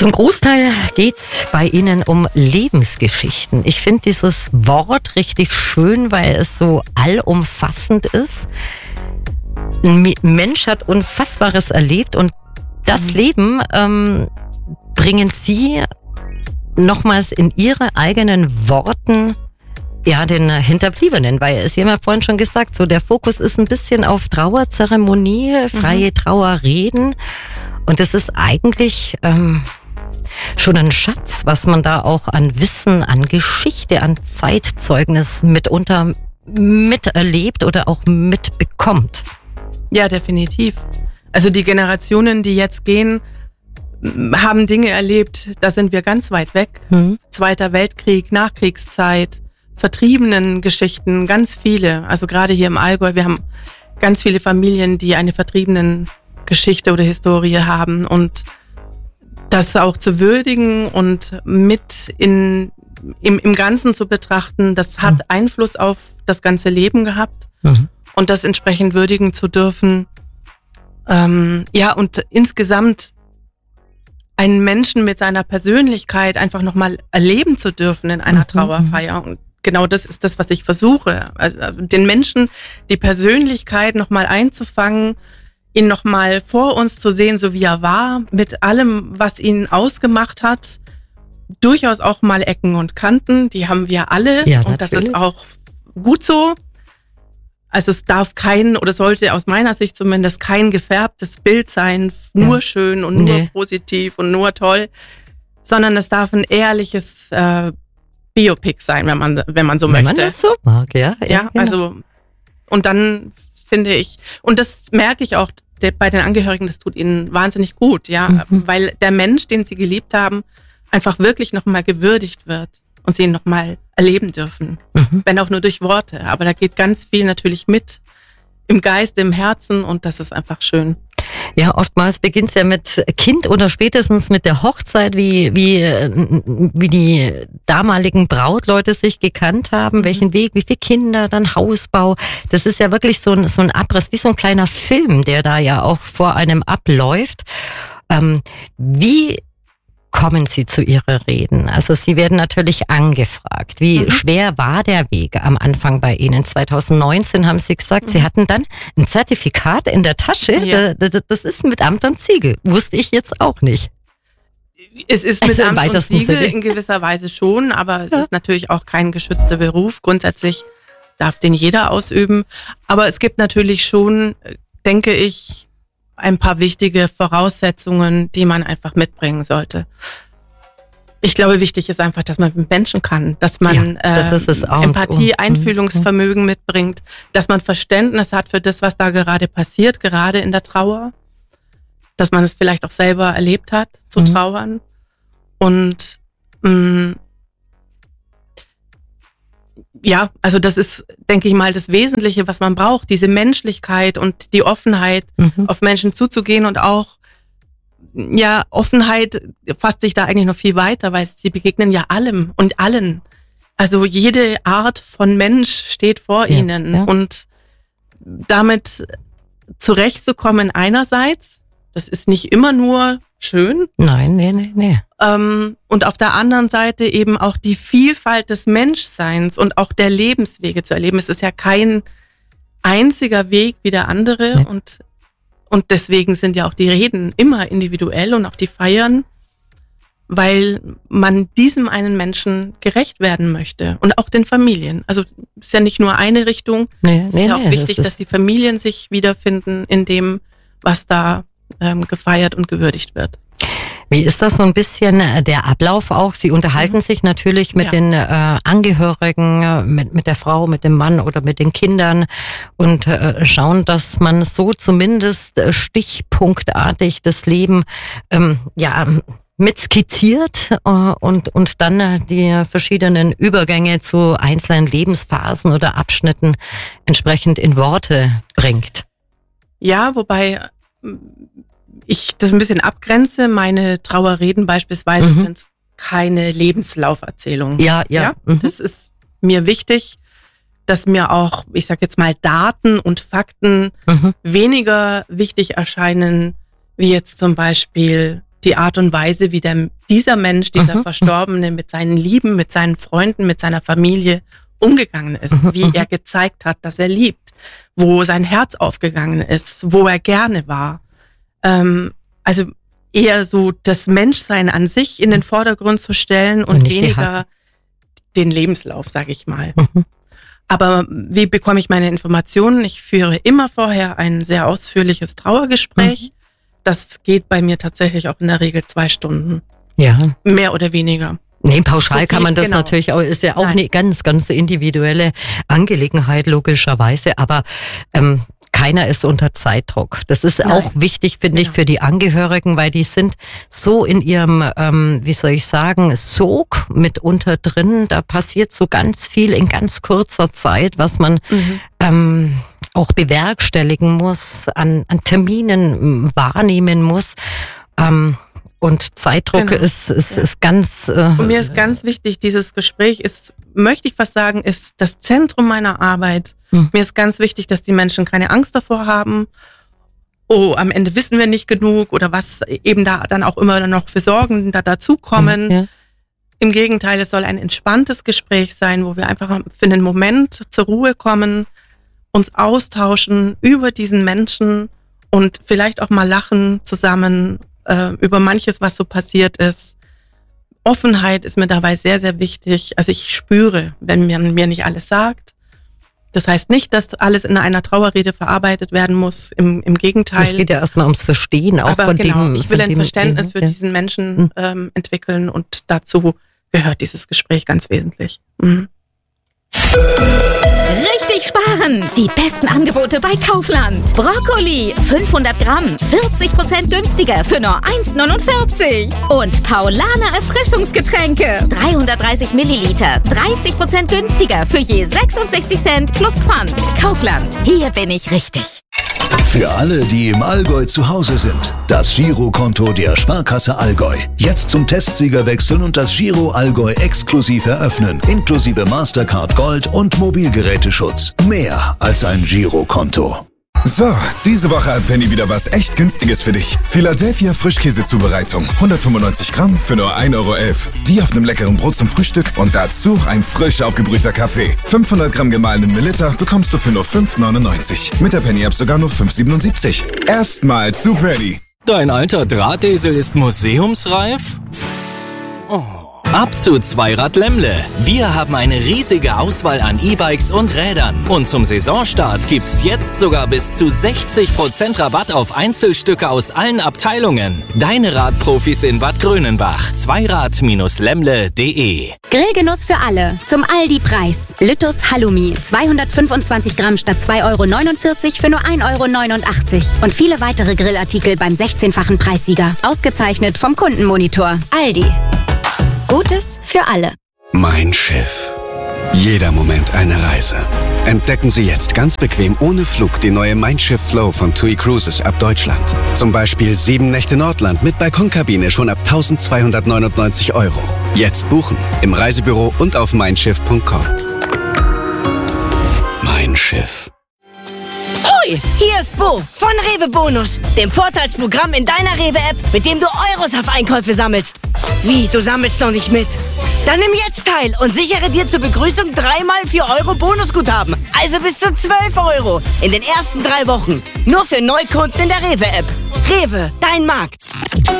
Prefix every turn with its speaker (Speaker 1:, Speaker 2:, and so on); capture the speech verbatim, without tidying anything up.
Speaker 1: Zum Großteil geht's bei Ihnen um Lebensgeschichten. Ich finde dieses Wort richtig schön, weil es so allumfassend ist. Ein Mensch hat Unfassbares erlebt und das mhm. Leben ähm, bringen Sie nochmals in Ihre eigenen Worten ja den Hinterbliebenen, weil es jemand vorhin schon gesagt, so der Fokus ist ein bisschen auf Trauerzeremonie, freie mhm. Trauerreden und das ist eigentlich ähm, schon ein Schatz, was man da auch an Wissen, an Geschichte, an Zeitzeugnis mitunter miterlebt oder auch mitbekommt.
Speaker 2: Ja, definitiv. Also die Generationen, die jetzt gehen, haben Dinge erlebt, da sind wir ganz weit weg. Mhm. Zweiter Weltkrieg, Nachkriegszeit, Vertriebenen-Geschichten, ganz viele. Also gerade hier im Allgäu, wir haben ganz viele Familien, die eine Vertriebenen-Geschichte oder Historie haben und das auch zu würdigen und mit in, im, im Ganzen zu betrachten, das hat mhm. Einfluss auf das ganze Leben gehabt mhm. und das entsprechend würdigen zu dürfen. Ähm, ja, und insgesamt einen Menschen mit seiner Persönlichkeit einfach nochmal erleben zu dürfen in einer mhm. Trauerfeier. Und genau das ist das, was ich versuche. Also den Menschen die Persönlichkeit nochmal einzufangen, ihn nochmal vor uns zu sehen, so wie er war, mit allem, was ihn ausgemacht hat. Durchaus auch mal Ecken und Kanten, die haben wir alle. Ja, und das ist auch gut so. Also es darf kein, oder sollte aus meiner Sicht zumindest kein gefärbtes Bild sein, nur ja. schön und nur nee. positiv und nur toll, sondern es darf ein ehrliches äh, Biopic sein, wenn man wenn man so
Speaker 1: wenn
Speaker 2: möchte.
Speaker 1: Wenn man das so mag, ja.
Speaker 2: Ja, ja genau. Also und dann finde ich, und das merke ich auch der, bei den Angehörigen, das tut ihnen wahnsinnig gut, ja, mhm. weil der Mensch, den sie geliebt haben, einfach wirklich nochmal gewürdigt wird und sie ihn nochmal erleben dürfen, mhm. wenn auch nur durch Worte. Aber da geht ganz viel natürlich mit im Geist, im Herzen und das ist einfach schön.
Speaker 1: Ja, oftmals beginnt es ja mit Kind oder spätestens mit der Hochzeit, wie wie wie die damaligen Brautleute sich gekannt haben, mhm. welchen Weg, wie viele Kinder, dann Hausbau. Das ist ja wirklich so ein so ein Abriss, wie so ein kleiner Film, der da ja auch vor einem abläuft. Ähm, wie kommen Sie zu Ihrer Reden? Also Sie werden natürlich angefragt. Wie mhm. schwer war der Weg am Anfang bei Ihnen? zwanzig neunzehn haben Sie gesagt, mhm. Sie hatten dann ein Zertifikat in der Tasche. Ja. Das ist mit Amt und Siegel. Wusste ich jetzt auch nicht.
Speaker 2: Es ist mit also Amt und Siegel Sinne. In gewisser Weise schon, aber es ja. ist natürlich auch kein geschützter Beruf. Grundsätzlich darf den jeder ausüben. Aber es gibt natürlich schon, denke ich, ein paar wichtige Voraussetzungen, die man einfach mitbringen sollte. Ich glaube, wichtig ist einfach, dass man mit Menschen kann, dass man ja, das äh, ist es auch Empathie, so. Einfühlungsvermögen mitbringt, dass man Verständnis hat für das, was da gerade passiert, gerade in der Trauer, dass man es vielleicht auch selber erlebt hat, zu mhm. trauern. Und mh, ja, also das ist, denke ich mal, das Wesentliche, was man braucht, diese Menschlichkeit und die Offenheit, mhm. auf Menschen zuzugehen und auch, ja, Offenheit fasst sich da eigentlich noch viel weiter, weil sie begegnen ja allem und allen. Also jede Art von Mensch steht vor ja, ihnen ja. und damit zurechtzukommen einerseits, das ist nicht immer nur schön.
Speaker 1: Nein, nee, nee, nee.
Speaker 2: Ähm, und auf der anderen Seite eben auch die Vielfalt des Menschseins und auch der Lebenswege zu erleben. Es ist ja kein einziger Weg wie der andere nee. und, und deswegen sind ja auch die Reden immer individuell und auch die Feiern, weil man diesem einen Menschen gerecht werden möchte und auch den Familien. Also es ist ja nicht nur eine Richtung, nee, es nee, ist ja auch nee, wichtig, das dass die Familien sich wiederfinden in dem, was da ähm, gefeiert und gewürdigt wird.
Speaker 1: Wie ist das so ein bisschen der Ablauf auch? Sie unterhalten mhm. sich natürlich mit ja. den äh, Angehörigen, mit mit der Frau, mit dem Mann oder mit den Kindern und äh, schauen, dass man so zumindest äh, stichpunktartig das Leben ähm, ja mit skizziert äh, und und dann äh, die verschiedenen Übergänge zu einzelnen Lebensphasen oder Abschnitten entsprechend in Worte bringt.
Speaker 2: Ja, wobei ich das ein bisschen abgrenze. Meine Trauerreden beispielsweise mhm. sind keine Lebenslauferzählungen.
Speaker 1: Ja, ja. ja?
Speaker 2: Mhm. Das ist mir wichtig, dass mir auch, ich sag jetzt mal, Daten und Fakten mhm. weniger wichtig erscheinen, wie jetzt zum Beispiel die Art und Weise, wie der, dieser Mensch, dieser
Speaker 1: mhm.
Speaker 2: Verstorbene mit seinen Lieben, mit seinen Freunden, mit seiner Familie umgegangen ist, mhm. wie er gezeigt hat, dass er liebt, wo sein Herz aufgegangen ist, wo er gerne war. Ähm, also eher so das Menschsein an sich in den Vordergrund zu stellen und, und weniger den Lebenslauf, sage ich mal. Mhm. Aber wie bekomme ich meine Informationen? Ich führe immer vorher ein sehr ausführliches Trauergespräch. Mhm. Das geht bei mir tatsächlich auch in der Regel zwei Stunden. Ja. Mehr oder weniger.
Speaker 1: Nee, pauschal so kann man das genau. natürlich auch, ist ja auch Nein. eine ganz, ganz individuelle Angelegenheit, logischerweise. Aber ähm, keiner ist unter Zeitdruck. Das ist Nein. auch wichtig, finde genau. ich, für die Angehörigen, weil die sind so in ihrem, ähm, wie soll ich sagen, Sog mitunter drin. Da passiert so ganz viel in ganz kurzer Zeit, was man mhm. ähm, auch bewerkstelligen muss, an, an Terminen wahrnehmen muss. Ähm, und Zeitdruck genau. ist, ist, ja. ist ganz... Äh,
Speaker 2: und mir ist ganz wichtig, dieses Gespräch ist, möchte ich fast sagen, ist das Zentrum meiner Arbeit. Hm. Mir ist ganz wichtig, dass die Menschen keine Angst davor haben. Oh, am Ende wissen wir nicht genug oder was eben da dann auch immer noch für Sorgen da dazukommen. Hm, ja. Im Gegenteil, es soll ein entspanntes Gespräch sein, wo wir einfach für einen Moment zur Ruhe kommen, uns austauschen über diesen Menschen und vielleicht auch mal lachen zusammen äh, über manches, was so passiert ist. Offenheit ist mir dabei sehr, sehr wichtig. Also ich spüre, wenn man mir nicht alles sagt. Das heißt nicht, dass alles in einer Trauerrede verarbeitet werden muss. Im, im Gegenteil.
Speaker 1: Es geht ja erstmal ums Verstehen auch
Speaker 2: Aber
Speaker 1: von
Speaker 2: genau,
Speaker 1: dem.
Speaker 2: Ich will ein
Speaker 1: dem,
Speaker 2: Verständnis
Speaker 1: dem,
Speaker 2: für
Speaker 1: ja.
Speaker 2: diesen Menschen ähm, entwickeln und dazu gehört dieses Gespräch ganz wesentlich. Mhm.
Speaker 3: Richtig sparen! Die besten Angebote bei Kaufland. Brokkoli fünfhundert Gramm, vierzig Prozent günstiger für nur eins neunundvierzig. Und Paulaner Erfrischungsgetränke, dreihundertdreißig Milliliter, dreißig Prozent günstiger für je sechsundsechzig Cent plus Pfand. Kaufland, hier bin ich richtig.
Speaker 4: Für alle, die im Allgäu zu Hause sind, das Girokonto der Sparkasse Allgäu. Jetzt zum Testsieger wechseln und das Giro Allgäu exklusiv eröffnen, inklusive Mastercard Gold und Mobilgeräteschutz. Mehr als ein Girokonto.
Speaker 5: So, diese Woche hat Penny wieder was echt Günstiges für dich. Philadelphia Frischkäsezubereitung. hundertfünfundneunzig Gramm für nur ein Euro elf. Die auf einem leckeren Brot zum Frühstück und dazu ein frisch aufgebrühter Kaffee. fünfhundert Gramm gemahlenen Melitta bekommst du für nur fünf neunundneunzig. Mit der Penny-App sogar nur fünf siebenundsiebzig. Erstmal zu Penny.
Speaker 6: Dein alter Drahtesel ist museumsreif? Oh. Ab zu Zweirad Lemmle. Wir haben eine riesige Auswahl an E-Bikes und Rädern. Und zum Saisonstart gibt's jetzt sogar bis zu sechzig Prozent Rabatt auf Einzelstücke aus allen Abteilungen. Deine Radprofis in Bad Grönenbach. Zweirad Lemmle punkt de.
Speaker 7: Grillgenuss für alle. Zum Aldi-Preis. Lüttus Halloumi. zweihundertfünfundzwanzig Gramm statt zwei Euro neunundvierzig für nur ein Euro neunundachtzig. Und viele weitere Grillartikel beim sechzehnfachen Preissieger. Ausgezeichnet vom Kundenmonitor. Aldi. Gutes für alle.
Speaker 8: Mein Schiff. Jeder Moment eine Reise. Entdecken Sie jetzt ganz bequem ohne Flug die neue Mein Schiff Flow von TUI Cruises ab Deutschland. Zum Beispiel sieben Nächte Nordland mit Balkonkabine schon ab eintausendzweihundertneunundneunzig Euro. Jetzt buchen im Reisebüro und auf mein schiff punkt com. Mein Schiff.
Speaker 9: Hoi, hier ist Bo von Rewe Bonus, dem Vorteilsprogramm in deiner Rewe-App, mit dem du Euros auf Einkäufe sammelst. Wie, du sammelst noch nicht mit? Dann nimm jetzt teil und sichere dir zur Begrüßung dreimal vier Euro Bonusguthaben. Also bis zu zwölf Euro in den ersten drei Wochen. Nur für Neukunden in der Rewe-App. Rewe, dein Markt.